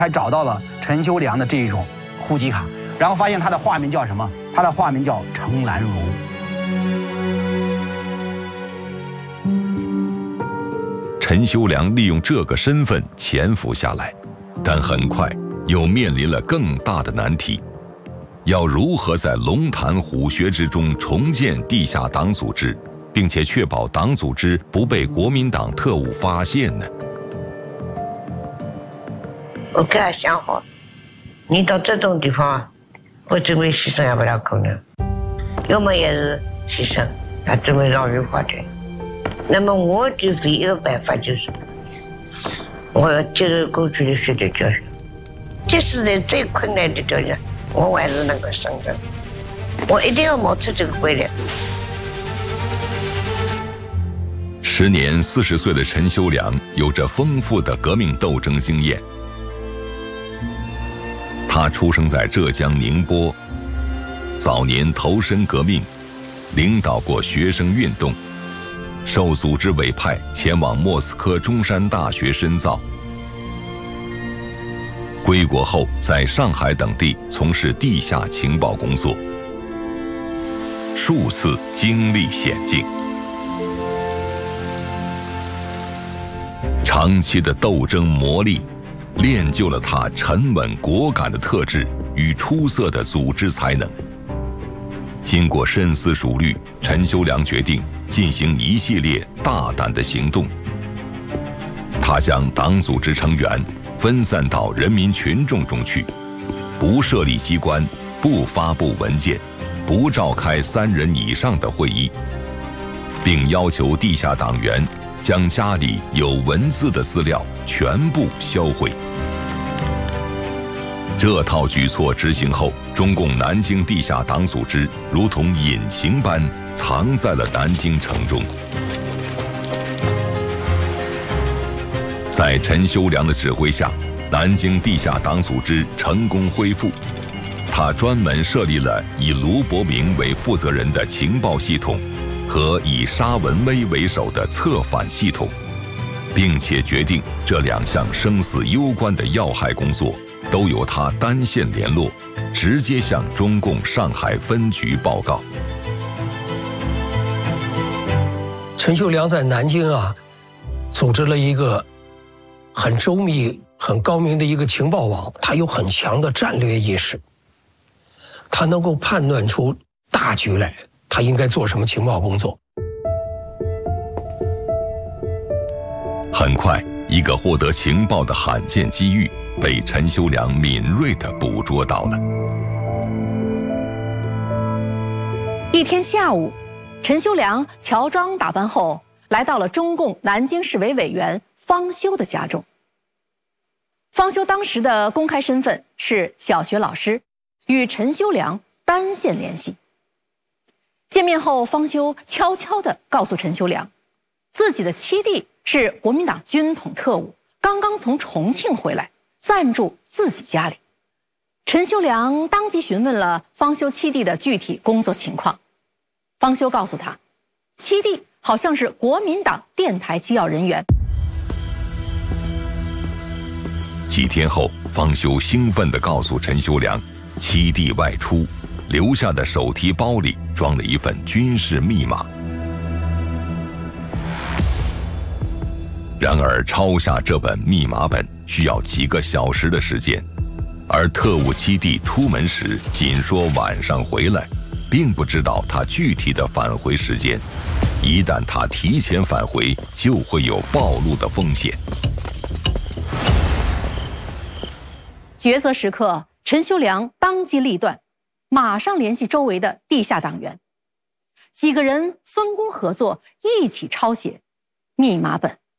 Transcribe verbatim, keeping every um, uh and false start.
还找到了陈修良的这种户籍卡，然后发现他的化名叫什么？他的化名叫程兰如。 陈修良利用这个身份潜伏下来，但很快又面临了更大的难题：要如何在龙潭虎穴之中重建地下党组织，并且确保党组织不被国民党特务发现呢？ 我给他想好，你到这种地方，我准备牺牲也不了可能，要么也是牺牲，他准备让人发展。那么我就唯一的办法就是，我要接受过去的学的教训，即使在最困难的条件，我还是能够生存。我一定要冒出这个规律。 时年四十岁的陈修良有着丰富的革命斗争经验。他出生在浙江宁波，早年投身革命，领导过学生运动，受组织委派前往莫斯科中山大学深造。归国后，在上海等地从事地下情报工作，数次经历险境。长期的斗争磨砺，练就了他沉稳果敢的特质与出色的组织才能。经过深思熟虑，陈修良决定进行一系列大胆的行动。他将党组织成员分散到人民群众中去，不设立机关，不发布文件，不召开三人以上的会议，并要求地下党员将家里有文字的资料全部销毁。这套举措执行后，中共南京地下党组织如同隐形般藏在了南京城中。在陈修良的指挥下，南京地下党组织成功恢复。他专门设立了以卢伯明为负责人的情报系统和以沙文威为首的策反系统，并且决定这两项生死攸关的要害工作都由他单线联络，直接向中共上海分局报告。 陈修良在南京啊，组织了一个很周密、很高明的一个情报网，他有很强的战略意识，他能够判断出大局来，他应该做什么情报工作。 很快，一个获得情报的罕见机遇被陈修良敏锐地捕捉到了。 一天下午，陈修良乔装打扮后，来到了中共南京市委委员方修的家中。方修当时的公开身份是小学老师，与陈修良单线联系。见面后，方修悄悄地告诉陈修良，自己的七弟是国民党军统特务，刚刚从重庆回来，暂住自己家里。陈修良当即询问了方修七弟的具体工作情况。方修告诉他，七弟好像是国民党电台机要人员。 几天后，方修兴奋地告诉陈修良，七弟外出留下的手提包里装了一份军事密码。然而，抄下这本密码本需要几个小时的时间，而特务七弟出门时仅说晚上回来，并不知道他具体的返回时间。一旦他提前返回，就会有暴露的风险。 抉择时刻，陈修良当机立断，马上联系周围的地下党员，几个人分工合作，一起抄写密码本。